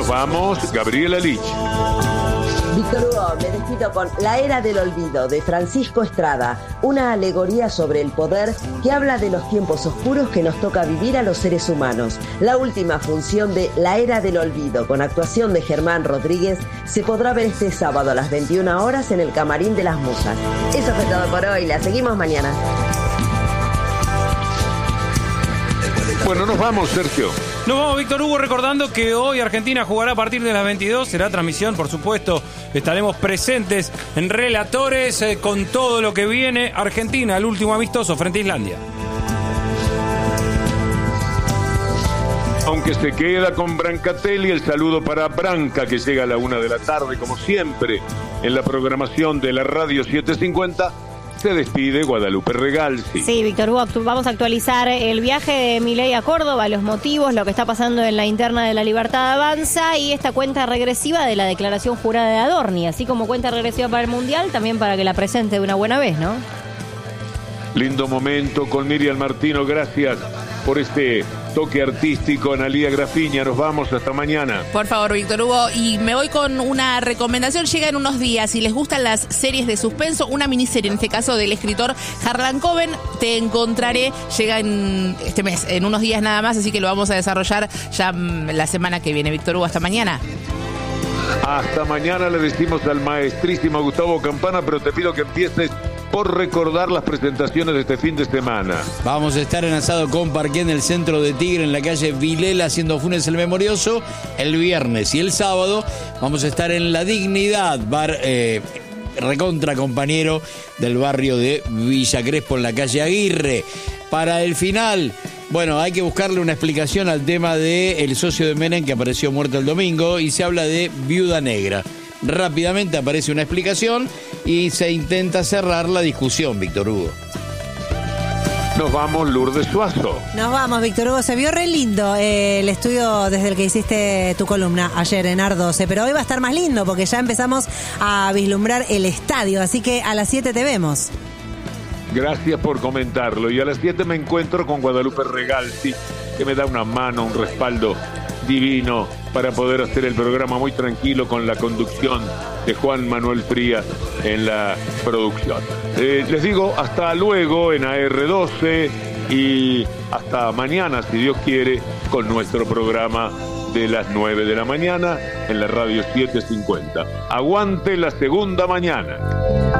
Nos vamos, Gabriela Lich. Víctor Hugo, me despido con La Era del Olvido, de Francisco Estrada, una alegoría sobre el poder que habla de los tiempos oscuros que nos toca vivir a los seres humanos. La última función de La Era del Olvido, con actuación de Germán Rodríguez, se podrá ver este sábado a las 21 horas en el Camarín de las Musas. Eso fue todo por hoy, la seguimos mañana. Bueno, nos vamos, Sergio. Nos vamos, Víctor Hugo, recordando que hoy Argentina jugará a partir de las 22. Será transmisión, por supuesto. Estaremos presentes en relatores con todo lo que viene. Argentina, el último amistoso frente a Islandia. Aunque se queda con Brancatelli, el saludo para Branca, que llega a la 1 de la tarde, como siempre, en la programación de la Radio 750. Se despide Guadalupe Regalsi. Sí, Víctor Hugo, vamos a actualizar el viaje de Milei a Córdoba, los motivos, lo que está pasando en la interna de La Libertad Avanza y esta cuenta regresiva de la declaración jurada de Adorni, así como cuenta regresiva para el Mundial, también para que la presente de una buena vez, ¿no? Lindo momento con Miriam Martino, gracias por este toque artístico. Analía Grafiña, nos vamos, hasta mañana. Por favor, Víctor Hugo, y me voy con una recomendación. Llega en unos días, si les gustan las series de suspenso, una miniserie, en este caso del escritor Harlan Coben, Te encontraré, llega en este mes, en unos días nada más, así que lo vamos a desarrollar ya la semana que viene. Víctor Hugo, hasta mañana. Hasta mañana le decimos al maestrísimo Gustavo Campana, pero te pido que empieces por recordar las presentaciones de este fin de semana. Vamos a estar en Asado con Parqué en el centro de Tigre, en la calle Vilela, haciendo Funes el Memorioso, el viernes. Y el sábado vamos a estar en La Dignidad, bar recontra compañero del barrio de Villa Crespo, en la calle Aguirre. Para el final, bueno, hay que buscarle una explicación al tema del socio de Menem que apareció muerto el domingo, y se habla de Viuda Negra. Rápidamente aparece una explicación y se intenta cerrar la discusión, Víctor Hugo. Nos vamos, Lourdes Suazo. Nos vamos, Víctor Hugo. Se vio re lindo el estudio desde el que hiciste tu columna ayer en AR12, pero hoy va a estar más lindo porque ya empezamos a vislumbrar el estadio, así que a las 7 te vemos. Gracias por comentarlo. Y a las 7 me encuentro con Guadalupe Regalsi, que me da una mano, un respaldo divino para poder hacer el programa muy tranquilo, con la conducción de Juan Manuel Frías en la producción. Les digo hasta luego en AR12 y hasta mañana, si Dios quiere, con nuestro programa de las 9 de la mañana en la Radio 750. Aguante la segunda mañana.